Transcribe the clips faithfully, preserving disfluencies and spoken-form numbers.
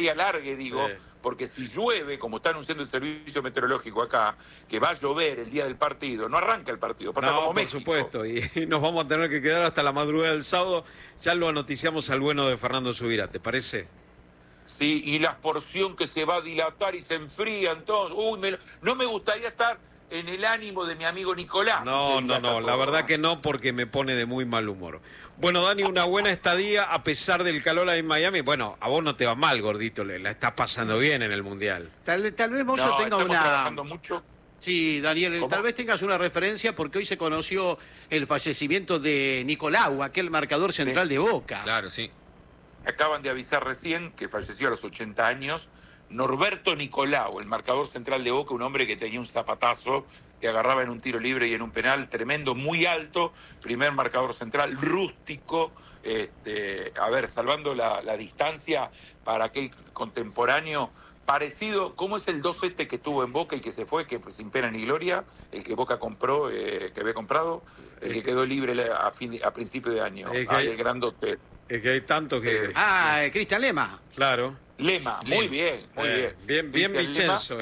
hay alargue, digo, sí. Porque si llueve, como está anunciando el servicio meteorológico acá, que va a llover el día del partido, no arranca el partido, pasa no, como por México. Supuesto, y nos vamos a tener que quedar hasta la madrugada del sábado. Ya lo anoticiamos al bueno de Fernando Subirá, ¿te parece? Sí, y la porción que se va a dilatar y se enfría, entonces, uy, me, no me gustaría estar en el ánimo de mi amigo Nicolás. No, no, no, la verdad que no, porque me pone de muy mal humor. Bueno, Dani, una buena estadía a pesar del calor ahí en Miami. Bueno, a vos no te va mal, gordito, la estás pasando bien en el Mundial. Tal, tal vez Moyo no, tenga una... trabajando mucho. Sí, Daniel, ¿Cómo? Tal vez tengas una referencia porque hoy se conoció el fallecimiento de Nicolau, aquel marcador central sí. de Boca. Claro, sí. Acaban de avisar recién que falleció a los ochenta años Norberto Nicolau, el marcador central de Boca, un hombre que tenía un zapatazo, que agarraba en un tiro libre y en un penal tremendo, muy alto, primer marcador central, rústico, este, a ver, salvando la, la distancia para aquel contemporáneo, parecido, ¿cómo es el dos este que tuvo en Boca y que se fue, que pues, sin pena ni gloria, el que Boca compró, eh, que había comprado, el que quedó libre a, fin de, a principio de año, es que ah, hay, el grandote. Es que hay tanto que... Eh, ah, Cristian Lema. Claro. Lema, Lema. muy bien, muy eh, bien. Bien, bien Vicenzo.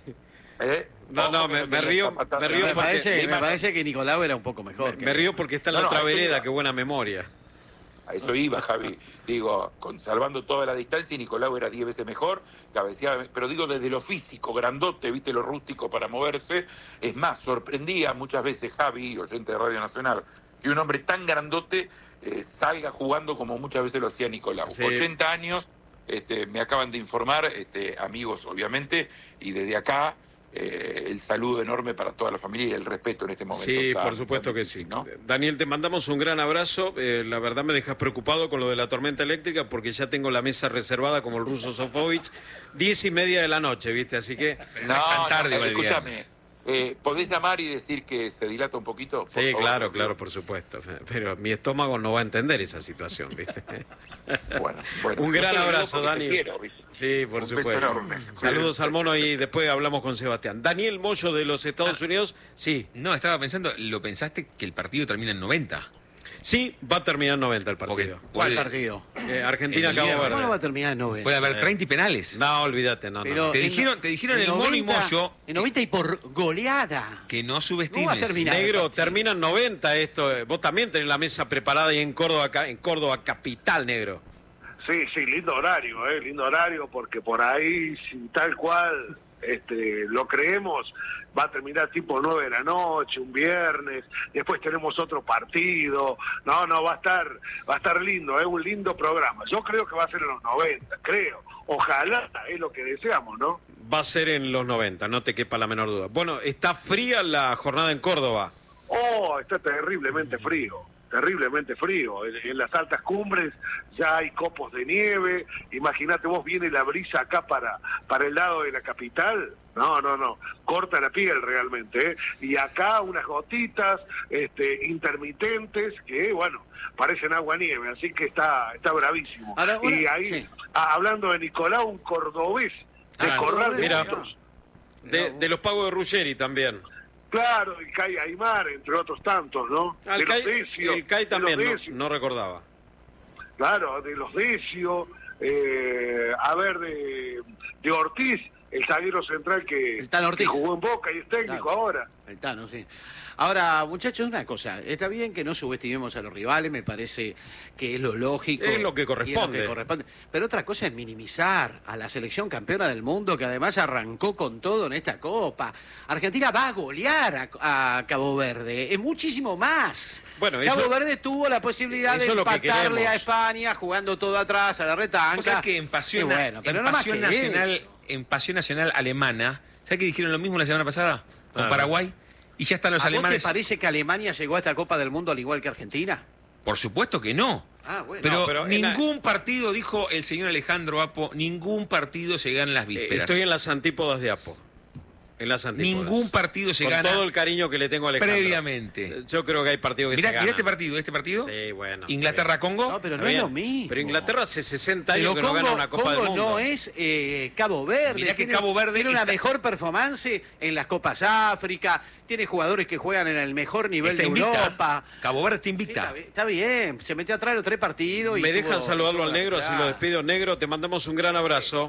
¿Eh? No, no, me, me río, me río me porque... Parece, me parece que Nicolau era un poco mejor. Me, que... me río porque está en la no, otra no, vereda, iba. Qué buena memoria. A eso iba, Javi. Digo, con, salvando toda la distancia, y Nicolau era diez veces mejor, cabeceaba, pero digo desde lo físico, grandote, viste, lo rústico para moverse. Es más, sorprendía muchas veces, Javi, oyente de Radio Nacional, que un hombre tan grandote eh, salga jugando como muchas veces lo hacía Nicolau. Sí. ochenta años, este, me acaban de informar, este, amigos obviamente, y desde acá eh, el saludo enorme para toda la familia y el respeto en este momento. Sí, tan, por supuesto que sí. ¿No? Daniel, te mandamos un gran abrazo. Eh, la verdad me dejas preocupado con lo de la tormenta eléctrica porque ya tengo la mesa reservada como el ruso Sofovich, diez y media de la noche, ¿viste? Así que no, no es tan tarde. No, escúchame. Eh, ¿Podés llamar y decir que se dilata un poquito? Por sí, favor, claro, por claro, por supuesto. Pero mi estómago no va a entender esa situación, ¿viste? Bueno, bueno. Un gran abrazo, Dani. Quiero, sí, por un supuesto. Saludos al mono y después hablamos con Sebastián. Daniel Moyo de los Estados ah, Unidos, sí. No, estaba pensando, ¿lo pensaste que el partido termina en noventa? Sí, va a terminar en noventa el partido. ¿Cuál partido? Eh, Argentina-Cabo Verde. ¿Cómo no va a terminar en noventa? Puede haber treinta y penales. No, olvídate, no, Pero no. Te dijeron, te dijeron el mono y Moyo. En noventa y por goleada. Que no subestimes. No Negro, termina en noventa esto. Vos también tenés la mesa preparada ahí en Córdoba, en Córdoba capital, Negro. Sí, sí, lindo horario, eh, lindo horario, porque por ahí, si tal cual este, lo creemos, va a terminar tipo nueve de la noche, un viernes, después tenemos otro partido, no, no, va a estar, va a estar lindo, es eh, un lindo programa. Yo creo que va a ser en los noventa, creo, ojalá, es lo que deseamos, ¿no? Va a ser en los noventa, no te quepa la menor duda. Bueno, está fría la jornada en Córdoba. Oh, está terriblemente frío. Terriblemente frío, en, en las altas cumbres ya hay copos de nieve, imagínate vos, viene la brisa acá para, para el lado de la capital, no, no, no, corta la piel realmente, ¿eh? Y acá unas gotitas este, intermitentes que, bueno, parecen agua nieve, así que está, está bravísimo. Ahora, una, y ahí, sí. a, hablando de Nicolau, un cordobés de ah, Corral de mira, de, de los pagos de Ruggeri también. Claro, el C A I Aymar, entre otros tantos, ¿no? Ah, el, de C A I, los Decio, el C A I también, de no, no recordaba. Claro, de los Decio, eh, a ver, de, de Ortiz, el zaguero central que, el Tano Ortiz. que jugó en Boca y es técnico claro. ahora. El Tano, sí. Ahora, muchachos, una cosa, está bien que no subestimemos a los rivales, me parece que es lo lógico. Es lo que corresponde. Lo que corresponde. Pero otra cosa es minimizar a la selección campeona del mundo, que además arrancó con todo en esta Copa. Argentina va a golear a, a Cabo Verde, es muchísimo más. Bueno, eso, Cabo Verde tuvo la posibilidad de empatarle a España, jugando todo atrás, a la retanca. O sea que en pasión, bueno, pero en no pasión nacional, eso. en pasión nacional alemana, ¿sabes que dijeron lo mismo la semana pasada con ah. Paraguay? Y ya están los ¿A alemanes. vos te parece que Alemania llegó a esta Copa del Mundo al igual que Argentina? Por supuesto que no. Ah, bueno. Pero, no, pero ningún la... partido, dijo el señor Alejandro Apo, ningún partido se gana en las vísperas. Estoy en las antípodas de Apo. En las antípodas. Ningún partido se Con gana. Con todo el cariño que le tengo a Alejandro. Previamente. Yo creo que hay partidos que mirá, se ganan. Mirá este partido, este partido. Sí, bueno. Inglaterra-Congo. No, pero no es lo mismo. Pero Inglaterra hace sesenta años pero que Congo, no gana una Copa Congo del Mundo. no es eh, Cabo Verde. Mirá que tiene, Cabo Verde tiene una está... mejor performance en las Copas África, tiene jugadores que juegan en el mejor nivel está de invicta. Europa. Cabo Verde está invicta. Sí, está, está bien, se metió atrás los tres partidos. Y Me dejan tuvo, saludarlo tuvo al Negro, la... así lo despido. Negro, te mandamos un gran abrazo.